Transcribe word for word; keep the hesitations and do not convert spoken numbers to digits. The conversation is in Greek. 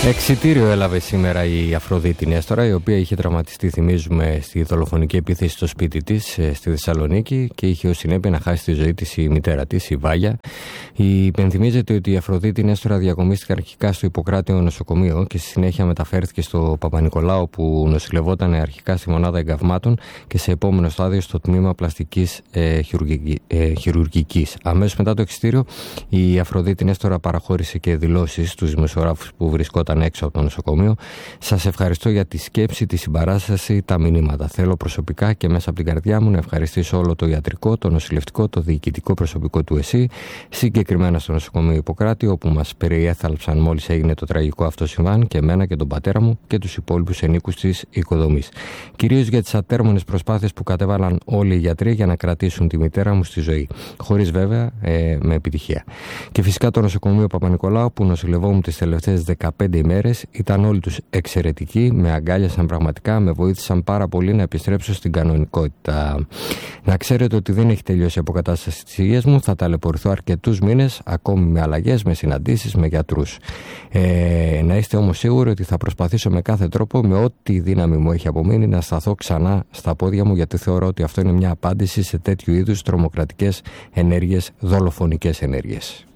Εξιτήριο έλαβε σήμερα η Αφροδίτη Νέστορα, η οποία είχε τραυματιστεί, θυμίζουμε, στη δολοφονική επίθεση στο σπίτι της στη Θεσσαλονίκη και είχε ως συνέπεια να χάσει τη ζωή της η μητέρα της, η Βάγια. Υπενθυμίζεται ότι η Αφροδίτη Νέστορα διακομίστηκε αρχικά στο Ιπποκράτειο νοσοκομείο και στη συνέχεια μεταφέρθηκε στο Παπα-Νικολάου, που νοσηλευόταν αρχικά στη μονάδα εγκαυμάτων και σε επόμενο στάδιο στο τμήμα πλαστικής ε, χειρουργική, ε, χειρουργικής. Αμέσως μετά το εξιτήριο, η Αφροδίτη Νέστορα παραχώρησε και δηλώσεις στους δημοσιογράφους που βρισκόταν έξω από το νοσοκομείο. Σας ευχαριστώ για τη σκέψη, τη συμπαράσταση, τα μηνύματα. Θέλω προσωπικά και μέσα από την καρδιά μου να ευχαριστήσω όλο το ιατρικό, το νοσηλευτικό, το διοικητικό προσωπικό του ΕΣΥ, συγκεκριμένα στο νοσοκομείο Ιπποκράτη, όπου μας περιέθαλψαν μόλις έγινε το τραγικό αυτό συμβάν, και εμένα και τον πατέρα μου και τους υπόλοιπους ενίκους της οικοδομής. Κυρίως για τις ατέρμονες προσπάθειες που κατέβαλαν όλοι οι γιατροί για να κρατήσουν τη μητέρα μου στη ζωή. Χωρίς βέβαια ε, με επιτυχία. Και φυσικά το νοσοκομείο Παπα-Νικολάου, που νοσηλευόμουν τις τελευταίες δεκαπέντε ημέρες, ήταν όλοι τους εξαιρετικοί, με αγκάλιασαν πραγματικά, με βοήθησαν πάρα πολύ να επιστρέψω στην κανονικότητα. Να ξέρετε ότι δεν έχει τελειώσει η αποκατάσταση της υγείας μου, θα ταλαιπωρηθώ αρκετούς μήνες, ακόμη με αλλαγές, με συναντήσεις, με γιατρούς. Ε, να είστε όμως σίγουροι ότι θα προσπαθήσω με κάθε τρόπο, με ό,τι δύναμη μου έχει απομείνει, να σταθώ ξανά στα πόδια μου, γιατί θεωρώ ότι αυτό είναι μια απάντηση σε τέτοιου είδους τρομοκρατικές ενέργειες, δολοφονικές ενέργειες.